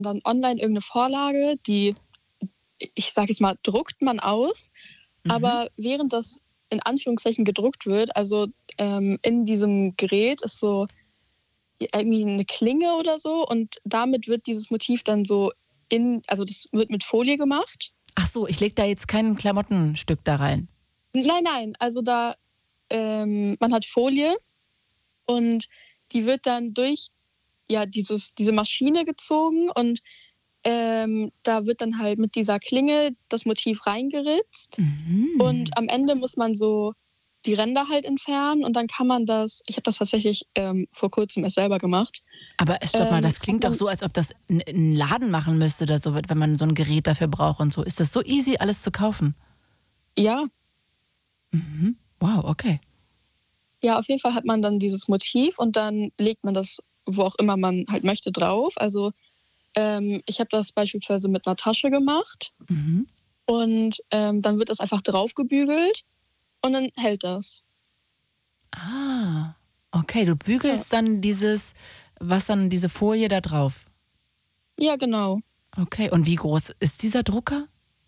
dann online irgendeine Vorlage, die, ich sage jetzt mal, druckt man aus. Aber während das in Anführungszeichen gedruckt wird, also in diesem Gerät ist so irgendwie eine Klinge oder so und damit wird dieses Motiv dann so also das wird mit Folie gemacht. Ach so, ich lege da jetzt kein Klamottenstück da rein. Nein, also da, man hat Folie und die wird dann durch diese Maschine gezogen und da wird dann halt mit dieser Klinge das Motiv reingeritzt und am Ende muss man so die Ränder halt entfernen und dann kann man das, ich habe das tatsächlich vor kurzem erst selber gemacht. Aber stopp mal, das klingt doch so, als ob das ein Laden machen müsste oder so, wenn man so ein Gerät dafür braucht und so. Ist das so easy, alles zu kaufen? Ja. Wow, okay. Ja, auf jeden Fall hat man dann dieses Motiv und dann legt man das, wo auch immer man halt möchte, drauf. Also ich habe das beispielsweise mit einer Tasche gemacht und dann wird das einfach drauf gebügelt und dann hält das. Ah, okay, du bügelst dann diese Folie da drauf. Ja, genau. Okay, und wie groß ist dieser Drucker?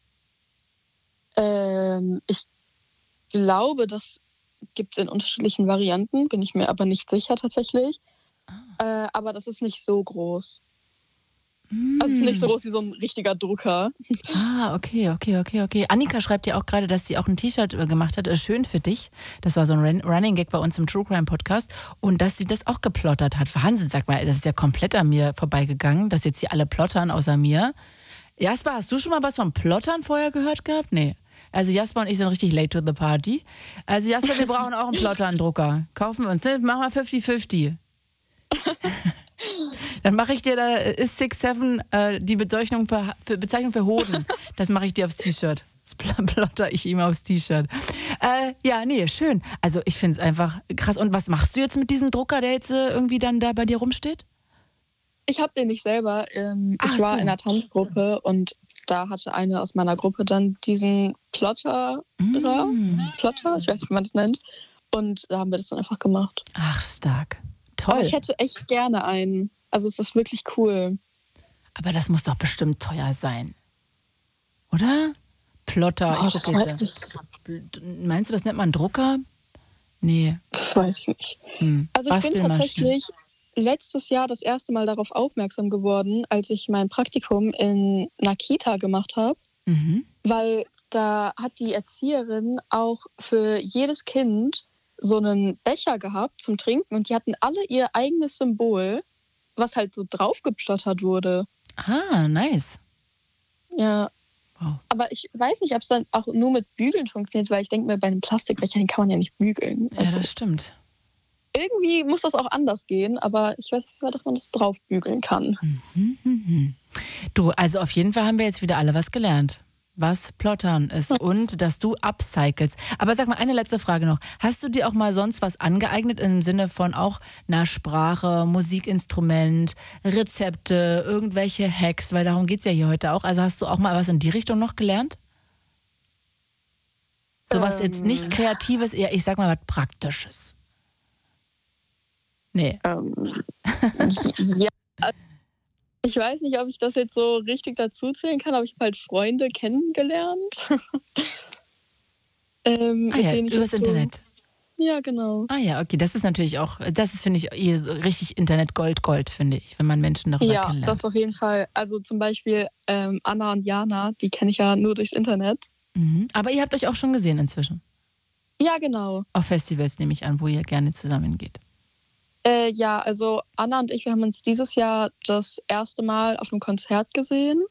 Ich glaube, das gibt es in unterschiedlichen Varianten, bin ich mir aber nicht sicher tatsächlich. Aber das ist nicht so groß. Also es ist nicht so groß wie so ein richtiger Drucker. Ah, okay. Annika schreibt ja auch gerade, dass sie auch ein T-Shirt gemacht hat. Schön für dich. Das war so ein Running Gag bei uns im True Crime Podcast. Und dass sie das auch geplottert hat. Wahnsinn, sag mal, das ist ja komplett an mir vorbeigegangen, dass jetzt hier alle plottern außer mir. Jasper, hast du schon mal was vom Plottern vorher gehört gehabt? Nee. Also Jasper und ich sind richtig late to the party. Also Jasper, wir brauchen auch einen Plotter-Drucker. Kaufen wir uns. Ne? Machen wir 50-50. Dann mache ich dir da ist 6-7 die Bezeichnung für Hoden. Das mache ich dir aufs T-Shirt. Das plotter ich ihm aufs T-Shirt. Ja, nee, schön. Also ich finde es einfach krass. Und was machst du jetzt mit diesem Drucker, der jetzt irgendwie dann da bei dir rumsteht? Ich habe den nicht selber. Ich war in einer Tanzgruppe und da hatte eine aus meiner Gruppe dann diesen Plotter, ich weiß nicht, wie man das nennt. Und da haben wir das dann einfach gemacht. Ach, stark. Toll. Aber ich hätte echt gerne einen. Also es ist wirklich cool. Aber das muss doch bestimmt teuer sein. Oder? Plotter. Meinst du, das nennt man Drucker? Nee. Das weiß ich nicht. Also ich bin tatsächlich letztes Jahr das erste Mal darauf aufmerksam geworden, als ich mein Praktikum in einer Kita gemacht habe. Weil da hat die Erzieherin auch für jedes Kind so einen Becher gehabt zum Trinken und die hatten alle ihr eigenes Symbol, was halt so draufgeplottert wurde. Ah, nice. Ja. Wow. Aber ich weiß nicht, ob es dann auch nur mit Bügeln funktioniert, weil ich denke mir, bei einem Plastikbecher, den kann man ja nicht bügeln. Also, ja, das stimmt. Irgendwie muss das auch anders gehen, aber ich weiß nicht, dass man das drauf bügeln kann. Du, also auf jeden Fall haben wir jetzt wieder alle was gelernt, was Plottern ist und dass du upcycles. Aber sag mal, eine letzte Frage noch. Hast du dir auch mal sonst was angeeignet im Sinne von auch einer Sprache, Musikinstrument, Rezepte, irgendwelche Hacks? Weil darum geht es ja hier heute auch. Also hast du auch mal was in die Richtung noch gelernt? Sowas jetzt nicht Kreatives, eher, ich sag mal, was Praktisches. Nee. Ja. Ich weiß nicht, ob ich das jetzt so richtig dazu zählen kann, aber ich habe halt Freunde kennengelernt. Übers Internet. Ja, genau. Ah ja, okay, das ist natürlich auch, das ist, finde ich, so richtig Internet-Gold, finde ich, wenn man Menschen darüber kennenlernt. Ja, das auf jeden Fall. Also zum Beispiel Anna und Jana, die kenne ich ja nur durchs Internet. Aber ihr habt euch auch schon gesehen inzwischen? Ja, genau. Auf Festivals nehme ich an, wo ihr gerne zusammengeht. Ja, also Anna und ich, wir haben uns dieses Jahr das erste Mal auf einem Konzert gesehen.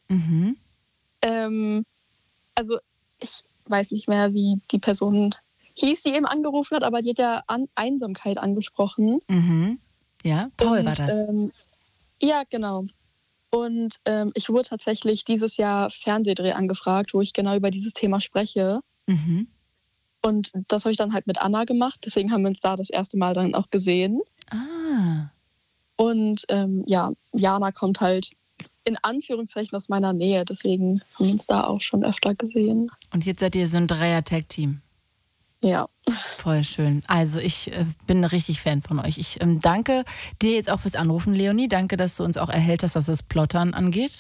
Also ich weiß nicht mehr, wie die Person hieß, die eben angerufen hat, aber die hat ja Einsamkeit angesprochen. Ja, Paul war das. Ja, genau. Und ich wurde tatsächlich dieses Jahr Fernsehdreh angefragt, wo ich genau über dieses Thema spreche. Und das habe ich dann halt mit Anna gemacht. Deswegen haben wir uns da das erste Mal dann auch gesehen. Und Jana kommt halt in Anführungszeichen aus meiner Nähe. Deswegen haben wir uns da auch schon öfter gesehen. Und jetzt seid ihr so ein Dreier-Tag-Team. Ja. Voll schön. Also ich bin richtig Fan von euch. Ich danke dir jetzt auch fürs Anrufen, Leonie. Danke, dass du uns auch erhellt hast, was das Plottern angeht.